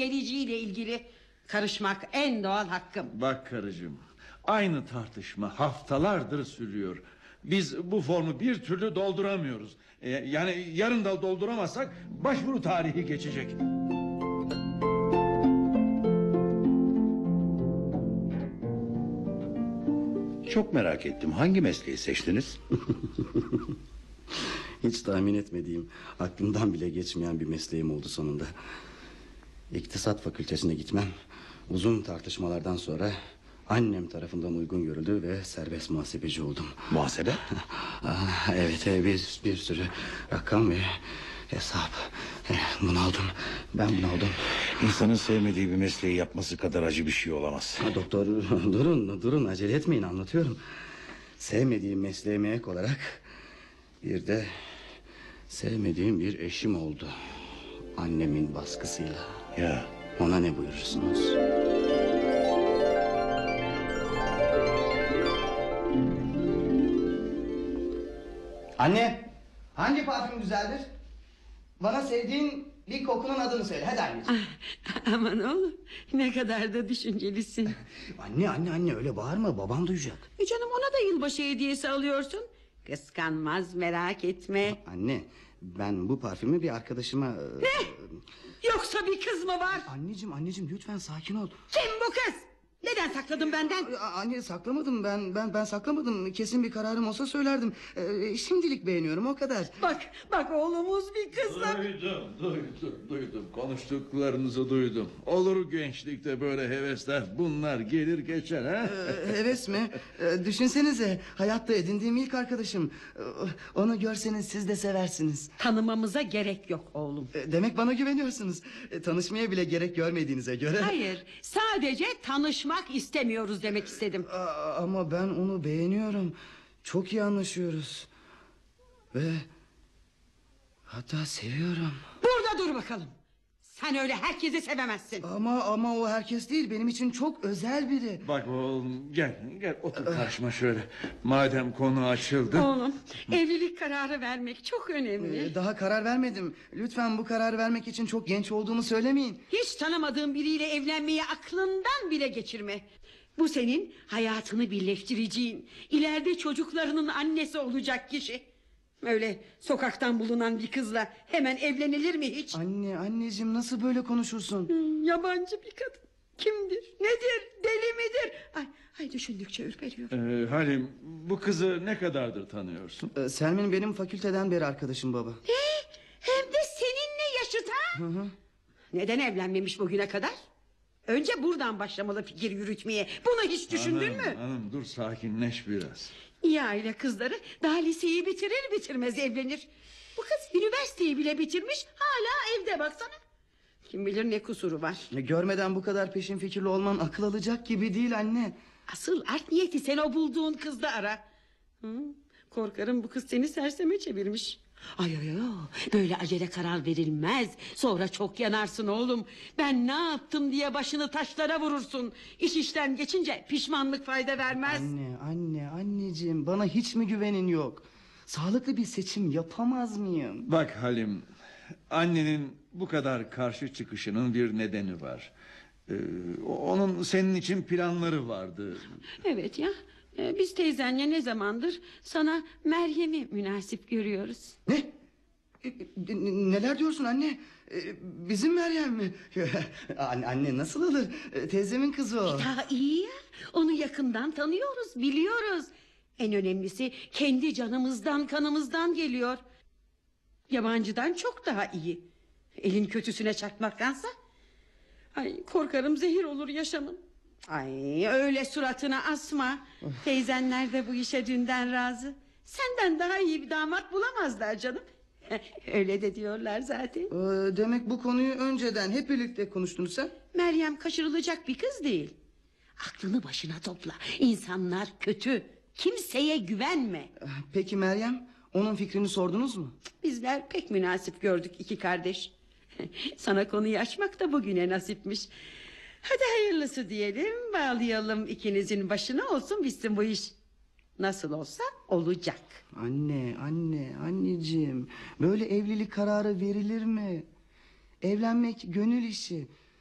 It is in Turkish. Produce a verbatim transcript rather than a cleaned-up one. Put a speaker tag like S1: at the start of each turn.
S1: geleceğiyle ilgili. Karışmak en doğal hakkım.
S2: Bak karıcığım, aynı tartışma haftalardır sürüyor. Biz bu formu bir türlü dolduramıyoruz. Ee, yani yarın da dolduramazsak başvuru tarihi geçecek.
S3: Çok merak ettim. Hangi mesleği seçtiniz?
S4: Hiç tahmin etmediğim, aklımdan bile geçmeyen bir mesleğim oldu sonunda. İktisat fakültesine gitmem uzun tartışmalardan sonra annem tarafından uygun görüldü ve serbest muhasebeci oldum.
S3: Muhasebe?
S4: Evet, bir, bir sürü rakam ve hesap. Bunaldım, ben bunaldım.
S3: İnsanın sevmediği bir mesleği yapması kadar acı bir şey olamaz.
S4: Ha, doktor durun durun acele etmeyin, anlatıyorum. Sevmediğim mesleğime ek olarak bir de sevmediğim bir eşim oldu. Annemin baskısıyla.
S3: Ya.
S4: Ona ne buyurursunuz? Anne, hangi parfüm güzeldir? Bana sevdiğin bir kokunun adını söyle, hadi anneciğim.
S1: Ah, aman oğlum, ne kadar da düşüncelisin.
S4: Anne anne anne öyle bağırma, babam duyacak.
S1: E canım, ona da yılbaşı hediyesi alıyorsun. Kıskanmaz, merak etme.
S4: Anne, ben bu parfümü bir arkadaşıma...
S1: Ne? Yoksa bir kız mı var?
S4: Anneciğim anneciğim lütfen sakin ol.
S1: Kim bu kız? Neden sakladın benden?
S4: Anne, saklamadım ben ben ben saklamadım. Kesin bir kararım olsa söylerdim. Ee, şimdilik beğeniyorum, o kadar.
S1: Bak bak, oğlumuz bir kızla.
S2: Duydum duydum duydum konuştuklarınızı duydum. Olur gençlikte böyle hevesler, bunlar gelir geçer ha?
S4: Ee, heves mi? Ee, düşünsenize, hayatta edindiğim ilk arkadaşım. Ee, onu görseniz siz de seversiniz.
S1: Tanımamıza gerek yok oğlum.
S4: Ee, demek bana güveniyorsunuz. Ee, tanışmaya bile gerek görmediğinize göre.
S1: Hayır, sadece tanışmak istemiyoruz demek istedim.
S4: Aa, ama ben onu beğeniyorum. Çok iyi anlaşıyoruz. Ve hatta seviyorum.
S1: Burada dur bakalım. Sen öyle herkesi sevemezsin.
S4: Ama ama o herkes değil, benim için çok özel biri.
S2: Bak oğlum, gel gel otur karşıma şöyle. Madem konu açıldı.
S1: Oğlum, evlilik kararı vermek çok önemli.
S4: Ee, daha karar vermedim. Lütfen bu kararı vermek için çok genç olduğumu söylemeyin.
S1: Hiç tanımadığın biriyle evlenmeyi aklından bile geçirme. Bu senin hayatını birleştireceğin, ileride çocuklarının annesi olacak kişi. Öyle sokaktan bulunan bir kızla hemen evlenilir mi hiç?
S4: Anne, anneciğim, nasıl böyle konuşursun?
S1: Hmm, yabancı bir kadın. Kimdir? Nedir? Deli midir? Ay, ay düşündükçe ürperiyorum.
S2: Ee, Halim, bu kızı ne kadardır tanıyorsun?
S4: Ee, Selmin benim fakülteden beri arkadaşım baba.
S1: Ne? Hem de seninle yaşıt ha?
S4: Hı hı.
S1: Neden evlenmemiş bugüne kadar? Önce buradan başlamalı fikir yürütmeye. Bunu hiç düşündün
S2: hanım,
S1: mü?
S2: Hanım dur, sakinleş biraz.
S1: İyi aile kızları daha liseyi bitirir bitirmez evlenir. Bu kız üniversiteyi bile bitirmiş, hala evde baksana. Kim bilir ne kusuru var.
S4: E, Görmeden bu kadar peşin fikirli olman akıl alacak gibi değil anne.
S1: Asıl art niyeti sen o bulduğun kızda ara. Hı? Korkarım bu kız seni serseme çevirmiş. Ay ay ay, böyle acele karar verilmez. Sonra çok yanarsın oğlum. Ben ne yaptım diye başını taşlara vurursun. İş işten geçince pişmanlık fayda vermez.
S4: Anne anne anneciğim, bana hiç mi güvenin yok? Sağlıklı bir seçim yapamaz mıyım?
S2: Bak Halim, annenin bu kadar karşı çıkışının bir nedeni var. Ee, onun senin için planları vardı.
S1: Evet ya, e, biz teyzenle ne zamandır sana Meryem'i münasip görüyoruz.
S4: Ne? E, e, neler diyorsun anne? E, bizim Meryem mi? anne, anne nasıl olur? E, teyzemin kızı o.
S1: Daha iyi ya, onu yakından tanıyoruz, biliyoruz. En önemlisi kendi canımızdan kanımızdan geliyor. Yabancıdan çok daha iyi. Elin kötüsüne çarpmaktansa. Ay, korkarım zehir olur yaşamın. Ay, öyle suratına asma. Teyzenler de bu işe dünden razı. Senden daha iyi bir damat bulamazlar canım. Öyle de diyorlar zaten.
S4: Ee, demek bu konuyu önceden hep birlikte konuştunuz sen?
S1: Meryem kaçırılacak bir kız değil. Aklını başına topla. İnsanlar kötü. Kimseye güvenme.
S4: Peki Meryem, onun fikrini sordunuz mu?
S1: Bizler pek münasip gördük iki kardeş. Sana konuyu açmak da bugüne nasipmiş. Hadi hayırlısı diyelim, bağlayalım ikinizin başına, olsun bitsin bu iş. Nasıl olsa olacak.
S4: Anne, anne, anneciğim, böyle evlilik kararı verilir mi? Evlenmek gönül işi.